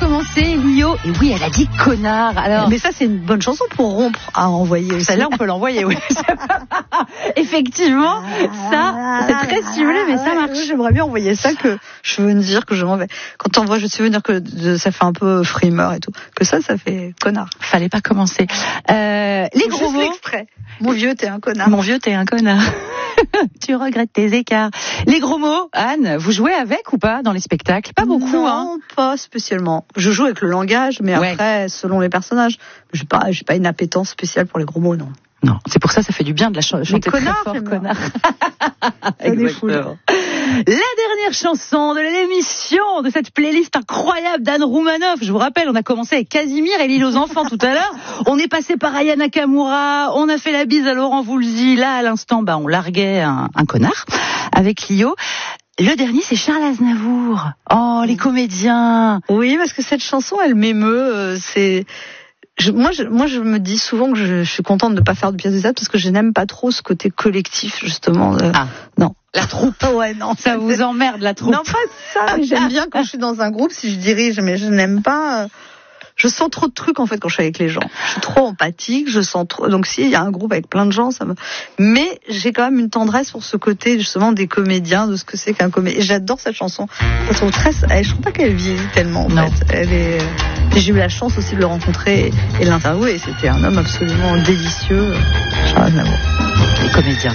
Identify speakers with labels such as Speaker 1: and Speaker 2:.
Speaker 1: commencer, Lio. Et oui, elle a dit connard. Alors,
Speaker 2: mais ça, c'est une bonne chanson pour rompre à envoyer aussi.
Speaker 1: Celle-là, on peut l'envoyer, oui. Effectivement, ça, c'est très simulé, mais ça marche.
Speaker 2: J'aimerais bien envoyer ça, que je veux dire que je m'en vais. Quand t'envoies, je veux dire que ça fait un peu frimeur et tout. Que ça fait connard.
Speaker 1: Fallait pas commencer. Les gros mots.
Speaker 2: L'extrait. Mon vieux, t'es un connard.
Speaker 1: Mon vieux, t'es un connard. Tu regrettes tes écarts. Les gros mots, Anne, vous jouez avec ou pas dans les spectacles? Pas beaucoup,
Speaker 2: non, pas spécialement. Je joue avec le langage, mais après, selon les personnages. J'ai pas une appétence spéciale pour les gros mots, non.
Speaker 1: Non, c'est pour ça fait du bien de la chanter très fort, connard. Exactement. La dernière chanson de l'émission, de cette playlist incroyable d'Anne Roumanoff. Je vous rappelle, on a commencé avec Casimir et l'île aux enfants tout à l'heure. On est passé par Aya Nakamura, on a fait la bise à Laurent Voulzy. Là, à l'instant, on larguait un connard avec Lio. Le dernier, c'est Charles Aznavour. Oh, les comédiens.
Speaker 2: Oui, parce que cette chanson, elle m'émeut. Moi, je me dis souvent que je suis contente de ne pas faire de pièces de théâtre parce que je n'aime pas trop ce côté collectif, justement.
Speaker 1: Non. La troupe.
Speaker 2: Ouais, non.
Speaker 1: Ça vous emmerde, la troupe.
Speaker 2: Non, pas ça, mais j'aime bien quand je suis dans un groupe, si je dirige, mais je n'aime pas. Je sens trop de trucs, en fait, quand je suis avec les gens. Je suis trop empathique, je sens trop. Donc, s'il y a un groupe avec plein de gens, mais j'ai quand même une tendresse pour ce côté, justement, des comédiens, de ce que c'est qu'un comédien. Et j'adore cette chanson. Je trouve pas qu'elle vieillit tellement, en fait. Et j'ai eu la chance aussi de le rencontrer et de l'interviewer. Et c'était un homme absolument délicieux, Charles Aznavour.
Speaker 1: Les comédiens.